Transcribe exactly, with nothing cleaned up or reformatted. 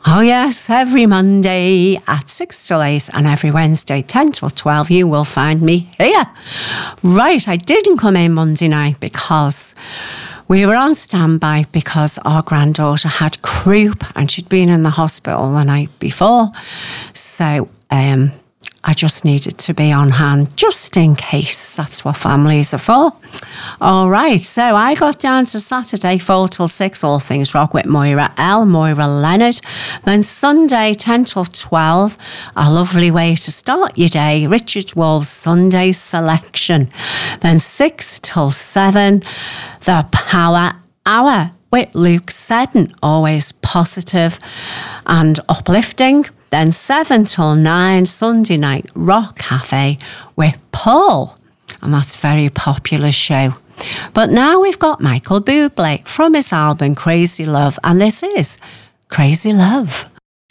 Oh yes, every Monday at six till eight and every Wednesday ten till twelve you will find me here. Right, I didn't come in Monday night because we were on standby because our granddaughter had croup and she'd been in the hospital the night before. So um, I just needed to be on hand just in case. That's what families are for. All right, so I got down to Saturday four till six, all things rock with Moira L, Moira Leonard. Then Sunday ten till twelve, a lovely way to start your day, Richard Wolf's Sunday Selection. Then six till seven, the Power Hour with Luke Seddon, always positive and uplifting. Then seven till nine, Sunday night Rock Cafe with Paul. And that's a very popular show. But now we've got Michael Bublé from his album Crazy Love. And this is Crazy Love.